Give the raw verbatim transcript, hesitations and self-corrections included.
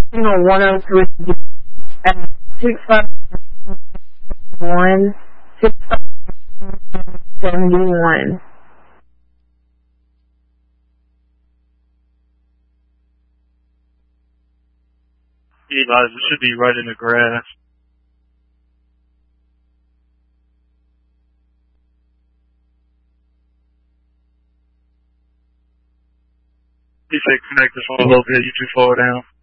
on one oh three at six five one six seventy one. Eli, it should be right in the grass. He said connect this one a little bit, you too far down.